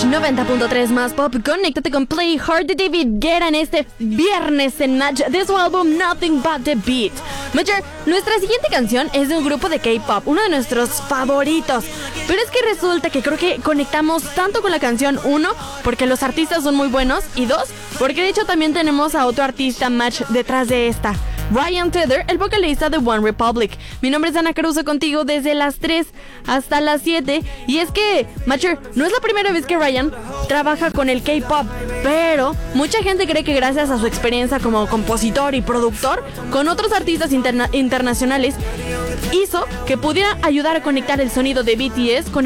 90.3 más pop. Conéctate con Play Hard de David Guetta en este viernes en Match de su álbum Nothing But The Beat. Matcher, nuestra siguiente canción es de un grupo de K-pop, uno de nuestros favoritos. Pero es que resulta que creo que conectamos tanto con la canción, uno, porque los artistas son muy buenos, y dos, porque de hecho también tenemos a otro artista match detrás de esta. Ryan Tedder, el vocalista de One Republic. Mi nombre es Ana Caruso, contigo desde las 3 hasta las 7. Y es que, Matcher, no es la primera vez que Ryan trabaja con el K-pop, pero mucha gente cree que gracias a su experiencia como compositor y productor con otros artistas internacionales hizo que pudiera ayudar a conectar el sonido de BTS con